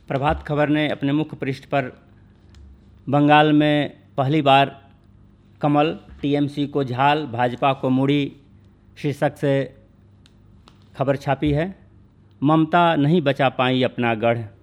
प्रभात खबर ने अपने मुख्य पृष्ठ पर बंगाल में पहली बार कमल, टीएमसी को झाल, भाजपा को मुड़ी शीर्षक से खबर छापी है। ममता नहीं बचा पाई अपना गढ़,